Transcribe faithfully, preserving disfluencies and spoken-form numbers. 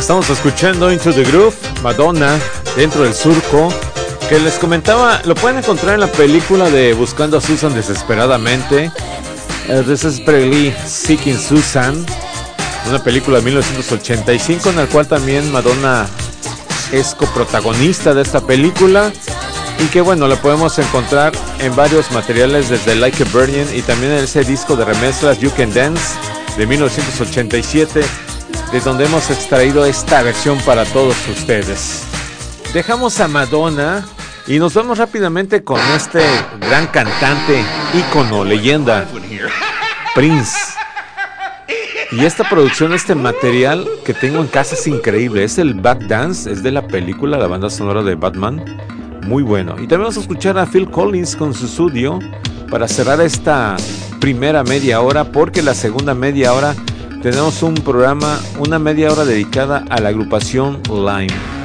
Estamos escuchando Into the Groove, Madonna, Dentro del Surco, que les comentaba, lo pueden encontrar en la película de Buscando a Susan Desesperadamente, uh, Desperately Seeking Susan, una película de mil novecientos ochenta y cinco en la cual también Madonna es coprotagonista de esta película, y que bueno, la podemos encontrar en varios materiales desde Like a Virgin y también en ese disco de remezclas You Can Dance de mil novecientos ochenta y siete, de donde hemos extraído esta versión para todos ustedes. Dejamos a Madonna y nos vamos rápidamente con este gran cantante, ícono, leyenda, Prince. Y esta producción, este material que tengo en casa es increíble. Es el Back Dance, es de la película, la banda sonora de Batman. Muy bueno. Y también vamos a escuchar a Phil Collins con su estudio para cerrar esta primera media hora, porque la segunda media hora tenemos un programa, una media hora dedicada a la agrupación Lime.